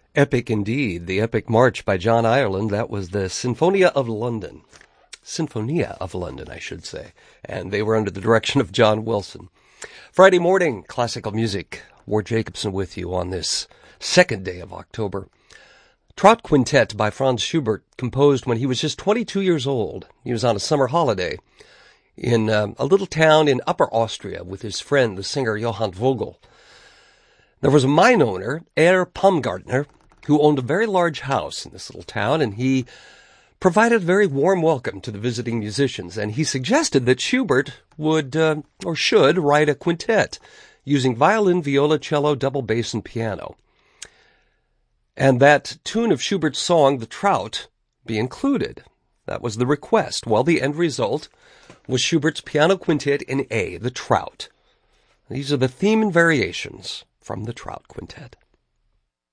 Epic indeed. The Epic March by John Ireland. That was the Sinfonia of London. Sinfonia of London, I should say. And they were under the direction of John Wilson. Friday morning, classical music. Ward Jacobson with you on this second day of October. Trout Quintet by Franz Schubert, composed when he was just 22 years old. He was on a summer holiday in a little town in Upper Austria with his friend, the singer Johann Vogel. There was a mine owner, Herr Palmgartner, who owned a very large house in this little town, and he provided a very warm welcome to the visiting musicians, and he suggested that Schubert would, or should, write a quintet using violin, viola, cello, double bass, and piano. And that tune of Schubert's song, The Trout, be included. That was the request. Well, the end result was Schubert's piano quintet in A, The Trout. These are the theme and variations from the Trout Quintet.